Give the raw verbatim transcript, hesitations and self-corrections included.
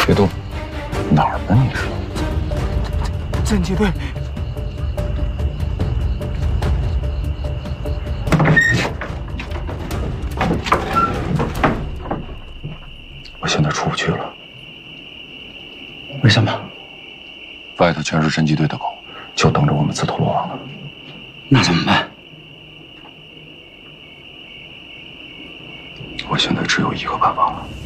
别动！哪儿呢？你是？ 侦缉队。 我现在出不去了。 为什么？ 外头全是侦缉队的狗，就等着我们自投罗网呢。 那怎么办？ 我现在只有一个办法了。